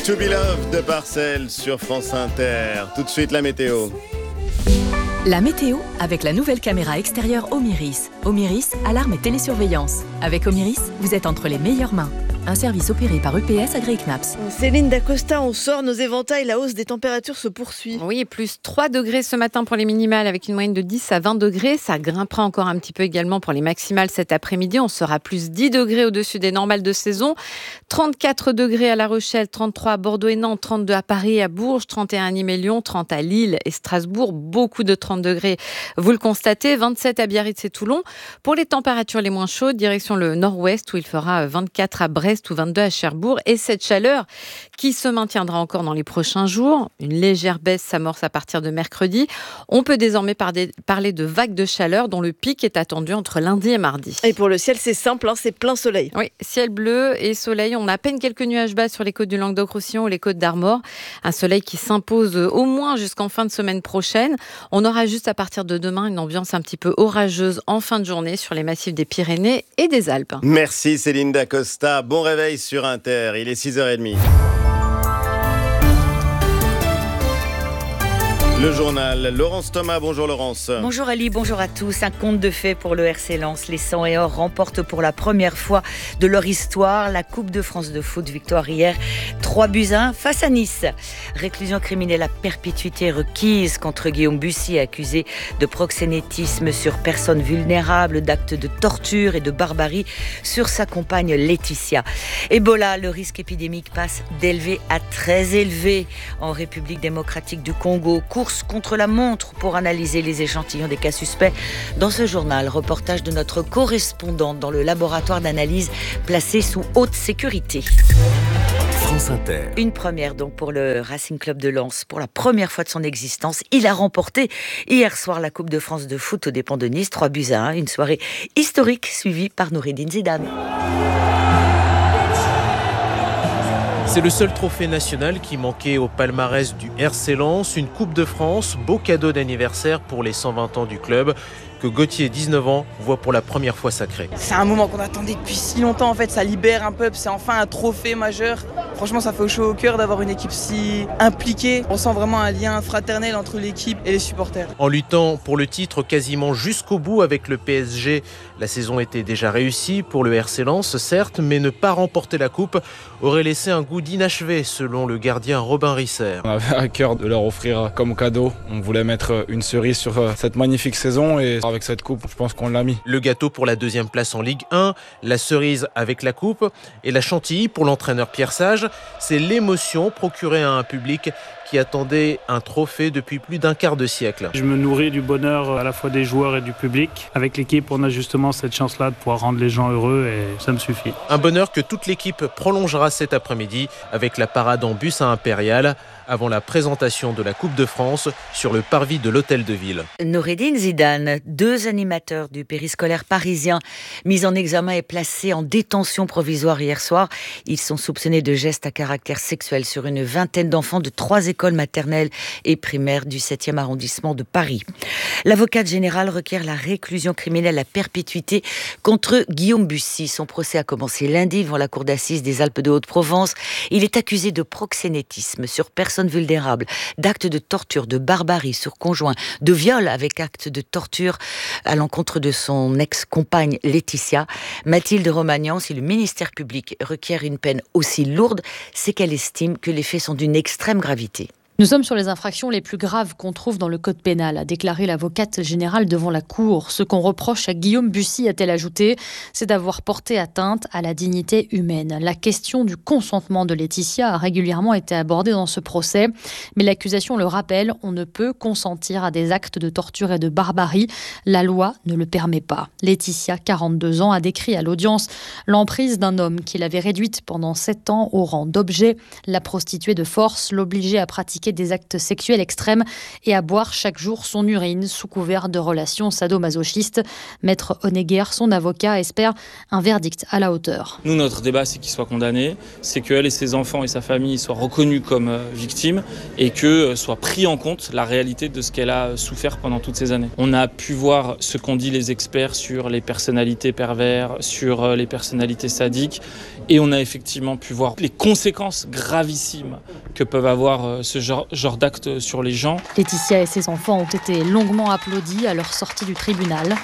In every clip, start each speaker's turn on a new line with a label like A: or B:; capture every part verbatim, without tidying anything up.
A: To Be Loved de Parcelles sur France Inter. Tout de suite la météo.
B: La météo avec la nouvelle caméra extérieure Omiris. Omiris, alarme et télésurveillance. Avec Omiris, vous êtes entre les meilleures mains. Un service opéré par U P S AgriKnaps.
C: Céline Dacosta, on sort nos éventails, la hausse des températures se poursuit.
D: Oui, plus trois degrés ce matin pour les minimales avec une moyenne de dix à vingt degrés. Ça grimpera encore un petit peu également pour les maximales cet après-midi. On sera plus dix degrés au-dessus des normales de saison. trente-quatre degrés à La Rochelle, trente-trois à Bordeaux et Nantes, trente-deux à Paris et à Bourges, trente et un à Nîmes et Lyon, trente à Lille et Strasbourg. Beaucoup de trente degrés, vous le constatez. vingt-sept à Biarritz et Toulon. Pour les températures les moins chaudes, direction le nord-ouest où il fera vingt-quatre à Brest ou vingt-deux à Cherbourg. Et cette chaleur qui se maintiendra encore dans les prochains jours. Une légère baisse s'amorce à partir de mercredi. On peut désormais parler de vagues de chaleur dont le pic est attendu entre lundi et mardi.
C: Et pour le ciel, c'est simple, hein, c'est plein soleil.
D: Oui, ciel bleu et soleil. On a à peine quelques nuages bas sur les côtes du Languedoc-Roussillon ou les côtes d'Armor. Un soleil qui s'impose au moins jusqu'en fin de semaine prochaine. On aura juste à partir de demain une ambiance un petit peu orageuse en fin de journée sur les massifs des Pyrénées et des Alpes.
A: Merci Céline Dacosta. Bon réveil sur Inter. Il est six heures trente. Le journal, Laurence Thomas, bonjour Laurence.
E: Bonjour Ali, bonjour à tous. Un conte de fées pour le R C Lens. Les cent et or remportent pour la première fois de leur histoire la Coupe de France de foot. Victoire hier, trois buts à un face à Nice. Réclusion criminelle à perpétuité requise contre Guillaume Bussy, accusé de proxénétisme sur personnes vulnérables, d'actes de torture et de barbarie sur sa compagne Laetitia. Ebola, le risque épidémique passe d'élevé à très élevé en République démocratique du Congo. Course contre la montre pour analyser les échantillons des cas suspects. Dans ce journal, reportage de notre correspondante dans le laboratoire d'analyse placé sous haute sécurité.
F: France Inter.
E: Une première donc pour le Racing Club de Lens. Pour la première fois de son existence, il a remporté hier soir la Coupe de France de foot aux dépens de Nice, trois buts à un. Une soirée historique suivie par Noureddine Zidane.
G: C'est le seul trophée national qui manquait au palmarès du R C Lens, une Coupe de France, beau cadeau d'anniversaire pour les cent vingt ans du club, que Gauthier, dix-neuf ans, voit pour la première fois sacré.
H: C'est un moment qu'on attendait depuis si longtemps, en fait, ça libère un peu, c'est enfin un trophée majeur. Franchement, ça fait chaud au cœur d'avoir une équipe si impliquée. On sent vraiment un lien fraternel entre l'équipe et les supporters.
G: En luttant pour le titre quasiment jusqu'au bout avec le P S G, la saison était déjà réussie pour le R C Lens, certes, mais ne pas remporter la coupe aurait laissé un goût d'inachevé, selon le gardien Robin Risser.
I: On avait à cœur de leur offrir comme cadeau. On voulait mettre une cerise sur cette magnifique saison et avec cette coupe, je pense qu'on l'a mis.
G: Le gâteau pour la deuxième place en Ligue un, la cerise avec la coupe et la chantilly pour l'entraîneur Pierre Sage. C'est l'émotion procurée à un public qui attendait un trophée depuis plus d'un quart de siècle.
J: Je me nourris du bonheur à la fois des joueurs et du public. Avec l'équipe, on a justement cette chance-là de pouvoir rendre les gens heureux et ça me suffit.
G: Un bonheur que toute l'équipe prolongera cet après-midi avec la parade en bus à Impérial avant la présentation de la Coupe de France sur le parvis de l'Hôtel de Ville.
E: Noureddine Zidane, deux animateurs du périscolaire parisien mis en examen et placés en détention provisoire hier soir. Ils sont soupçonnés de gestes à caractère sexuel sur une vingtaine d'enfants de trois écoles maternelles et primaires du septième arrondissement de Paris. L'avocate générale requiert la réclusion criminelle à perpétuité contre Guillaume Bussy. Son procès a commencé lundi devant la cour d'assises des Alpes de Haute-Provence. Il est accusé de proxénétisme sur personnes vulnérables, d'actes de torture, de barbarie sur conjoint, de viol avec acte de torture à l'encontre de son ex-compagne Laetitia. Mathilde Romagnan, si le ministère public requiert une peine aussi lourde, c'est qu'elle estime que les faits sont d'une extrême gravité.
K: Nous sommes sur les infractions les plus graves qu'on trouve dans le code pénal, a déclaré l'avocate générale devant la cour. Ce qu'on reproche à Guillaume Bussy, a-t-elle ajouté, c'est d'avoir porté atteinte à la dignité humaine. La question du consentement de Laetitia a régulièrement été abordée dans ce procès, mais l'accusation le rappelle, on ne peut consentir à des actes de torture et de barbarie. La loi ne le permet pas. Laetitia, quarante-deux ans, a décrit à l'audience l'emprise d'un homme qui l'avait réduite pendant sept ans au rang d'objet, la prostituée de force, l'obligeait à pratiquer pratiquer des actes sexuels extrêmes et à boire chaque jour son urine sous couvert de relations sadomasochistes. Maître Honegger, son avocat, espère un verdict à la hauteur.
L: Nous, notre débat, c'est qu'il soit condamné, c'est qu'elle et ses enfants et sa famille soient reconnus comme victimes et que soit pris en compte la réalité de ce qu'elle a souffert pendant toutes ces années. On a pu voir ce qu'ont dit les experts sur les personnalités pervers, sur les personnalités sadiques, et on a effectivement pu voir les conséquences gravissimes que peuvent avoir ce genre, genre d'actes sur les gens.
K: Laetitia et ses enfants ont été longuement applaudis à leur sortie du tribunal.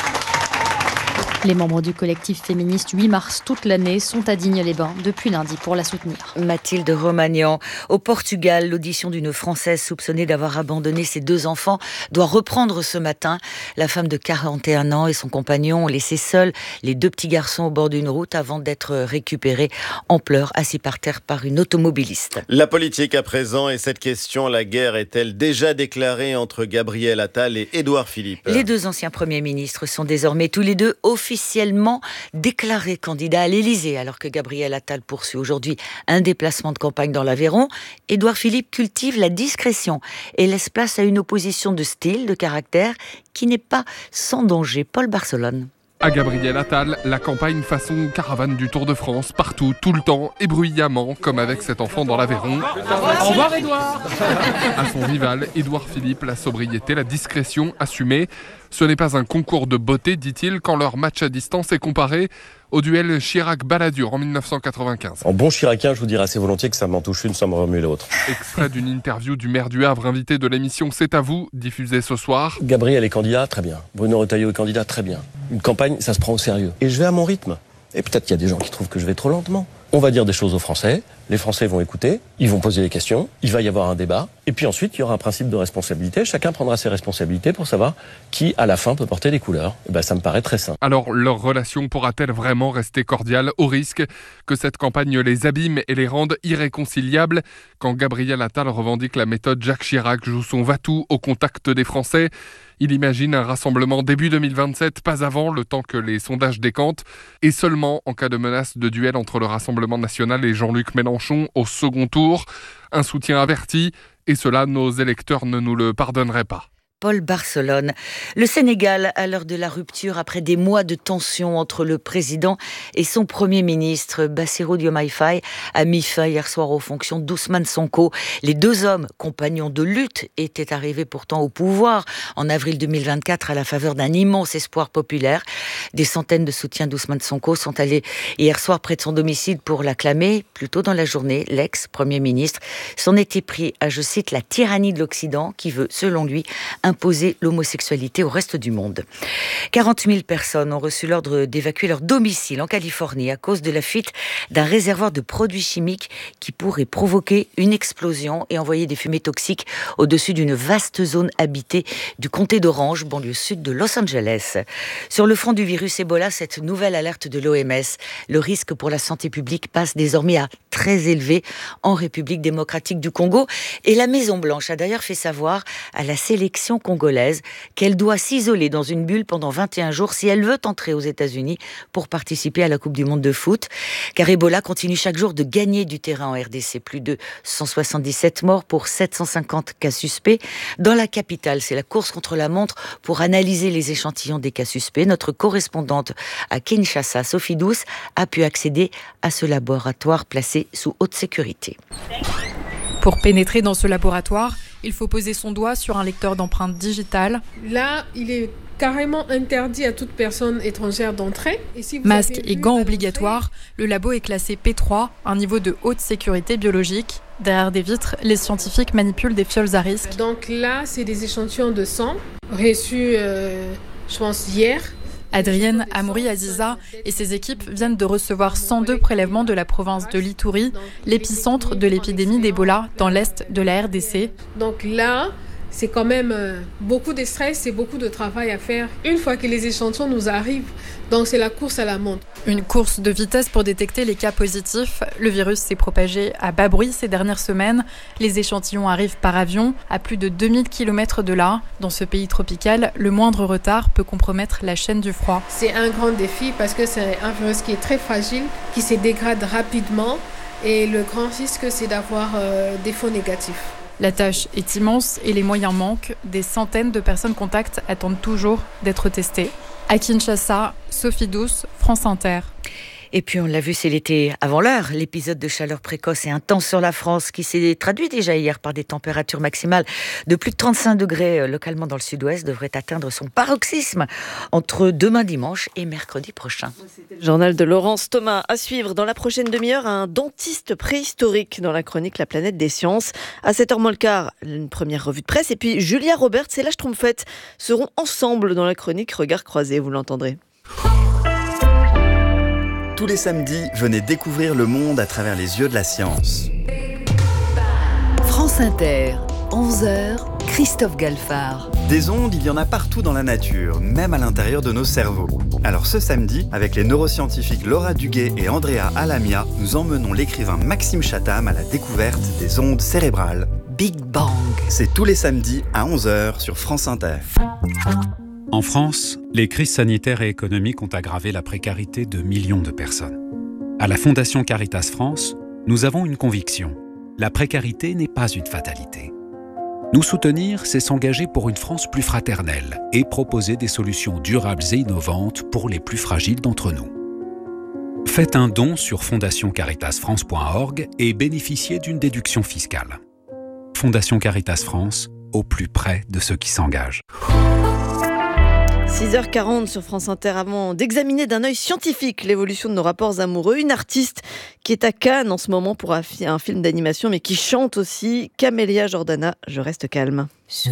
K: Les membres du collectif féministe huit mars toute l'année sont à Digne-les-Bains depuis lundi pour la soutenir.
E: Mathilde Romagnan. Au Portugal, l'audition d'une Française soupçonnée d'avoir abandonné ses deux enfants doit reprendre ce matin. La femme de quarante et un ans et son compagnon ont laissé seuls les deux petits garçons au bord d'une route avant d'être récupérés en pleurs, assis par terre par une automobiliste.
A: La politique à présent et cette question, la guerre est-elle déjà déclarée entre Gabriel Attal et Édouard Philippe ?
E: Les deux anciens premiers ministres sont désormais tous les deux officiellement officiellement déclaré candidat à l'Élysée, alors que Gabriel Attal poursuit aujourd'hui un déplacement de campagne dans l'Aveyron. Édouard Philippe cultive la discrétion et laisse place à une opposition de style, de caractère, qui n'est pas sans danger. Paul Barcelone.
M: À Gabriel Attal, la campagne façon caravane du Tour de France, partout, tout le temps, et bruyamment, comme avec cet enfant dans l'Aveyron.
N: Au revoir, Édouard.
M: À son rival, Édouard Philippe, la sobriété, la discrétion assumée. Ce n'est pas un concours de beauté, dit-il, quand leur match à distance est comparé au duel Chirac-Balladur en dix-neuf cent quatre-vingt-quinze.
O: En bon chiracien, je vous dirais assez volontiers que ça m'en touche une, ça me remue l'autre.
M: Extrait d'une interview du maire du Havre, invité de l'émission C'est à vous, diffusée ce soir.
O: Gabriel est candidat, très bien. Bruno Retailleau est candidat, très bien. Une campagne, ça se prend au sérieux. Et je vais à mon rythme. Et peut-être qu'il y a des gens qui trouvent que je vais trop lentement. On va dire des choses aux Français, les Français vont écouter, ils vont poser des questions, il va y avoir un débat, et puis ensuite il y aura un principe de responsabilité, chacun prendra ses responsabilités pour savoir qui à la fin peut porter les couleurs. Et ben, ça me paraît très sain.
M: Alors leur relation pourra-t-elle vraiment rester cordiale au risque que cette campagne les abîme et les rende irréconciliables? Quand Gabriel Attal revendique la méthode Jacques Chirac joue son va-tout au contact des Français, il imagine un rassemblement début deux mille vingt-sept, pas avant, le temps que les sondages décantent, et seulement en cas de menace de duel entre le Rassemblement national et Jean-Luc Mélenchon au second tour. Un soutien averti, et cela, nos électeurs ne nous le pardonneraient pas.
E: Paul Barcelone. Le Sénégal, à l'heure de la rupture, après des mois de tension entre le président et son premier ministre, Bassirou Diomaye Faye, a mis fin hier soir aux fonctions d'Ousmane Sonko. Les deux hommes, compagnons de lutte, étaient arrivés pourtant au pouvoir en avril deux mille vingt-quatre à la faveur d'un immense espoir populaire. Des centaines de soutiens d'Ousmane Sonko sont allés hier soir près de son domicile pour l'acclamer. Plus tôt dans la journée, l'ex-premier ministre s'en était pris à, je cite, la tyrannie de l'Occident qui veut, selon lui, imposer l'homosexualité au reste du monde. quarante mille personnes ont reçu l'ordre d'évacuer leur domicile en Californie à cause de la fuite d'un réservoir de produits chimiques qui pourrait provoquer une explosion et envoyer des fumées toxiques au-dessus d'une vaste zone habitée du comté d'Orange, banlieue sud de Los Angeles. Sur le front du virus Ebola, cette nouvelle alerte de l'O M S, le risque pour la santé publique passe désormais à très élevé en République démocratique du Congo. Et la Maison-Blanche a d'ailleurs fait savoir à la sélection congolaise qu'elle doit s'isoler dans une bulle pendant vingt et un jours si elle veut entrer aux États-Unis pour participer à la Coupe du Monde de foot. Car Ebola continue chaque jour de gagner du terrain en R D C. Plus de cent soixante-dix-sept morts pour sept cent cinquante cas suspects. Dans la capitale, c'est la course contre la montre pour analyser les échantillons des cas suspects. Notre correspondante à Kinshasa, Sophie Douce, a pu accéder à ce laboratoire placé sous haute sécurité.
P: Pour pénétrer dans ce laboratoire, il faut poser son doigt sur un lecteur d'empreintes digitales.
Q: Là, il est carrément interdit à toute personne étrangère d'entrer. Et si vous
P: Masque et gants obligatoires, le labo est classé P trois, un niveau de haute sécurité biologique. Derrière des vitres, les scientifiques manipulent des fioles à risque.
Q: Donc là, c'est des échantillons de sang reçus, euh, je pense, hier.
P: Adrienne Amouri Aziza et ses équipes viennent de recevoir cent deux prélèvements de la province de l'Ituri, l'épicentre de l'épidémie d'Ebola dans l'est de la R D C.
Q: Donc là, c'est quand même beaucoup de stress et beaucoup de travail à faire une fois que les échantillons nous arrivent. Donc c'est la course à la montre.
P: Une course de vitesse pour détecter les cas positifs. Le virus s'est propagé à bas bruit ces dernières semaines. Les échantillons arrivent par avion à plus de deux mille kilomètres de là. Dans ce pays tropical, le moindre retard peut compromettre la chaîne du froid.
Q: C'est un grand défi parce que c'est un virus qui est très fragile, qui se dégrade rapidement. Et le grand risque, c'est d'avoir euh, des faux négatifs.
P: La tâche est immense et les moyens manquent. Des centaines de personnes contacts attendent toujours d'être testées. À Kinshasa, Sophie Douce, France Inter.
E: Et puis on l'a vu, c'est l'été avant l'heure. L'épisode de chaleur précoce et intense sur la France qui s'est traduit déjà hier par des températures maximales de plus de trente-cinq degrés localement dans le sud-ouest devrait atteindre son paroxysme entre demain dimanche et mercredi prochain.
C: Journal de Laurence Thomas à suivre dans la prochaine demi-heure, un dentiste préhistorique dans la chronique La Planète des Sciences. À sept heures moins le quart, une première revue de presse. Et puis Julia Roberts et la Schtroumpfette seront ensemble dans la chronique Regard croisé, vous l'entendrez.
N: Tous les samedis, venez découvrir le monde à travers les yeux de la science.
B: France Inter, onze heures, Christophe Galfard.
N: Des ondes, il y en a partout dans la nature, même à l'intérieur de nos cerveaux. Alors ce samedi, avec les neuroscientifiques Laura Duguay et Andrea Alamia, nous emmenons l'écrivain Maxime Chatham à la découverte des ondes cérébrales.
B: Big Bang.
N: C'est tous les samedis à onze heures sur France Inter.
R: En France, les crises sanitaires et économiques ont aggravé la précarité de millions de personnes. À la Fondation Caritas France, nous avons une conviction. La précarité n'est pas une fatalité. Nous soutenir, c'est s'engager pour une France plus fraternelle et proposer des solutions durables et innovantes pour les plus fragiles d'entre nous. Faites un don sur fondation caritas france point org et bénéficiez d'une déduction fiscale. Fondation Caritas France, au plus près de ceux qui s'engagent.
C: six heures quarante sur France Inter. Avant d'examiner d'un œil scientifique l'évolution de nos rapports amoureux, une artiste qui est à Cannes en ce moment pour un film d'animation mais qui chante aussi, Camélia Jordana, Je reste calme.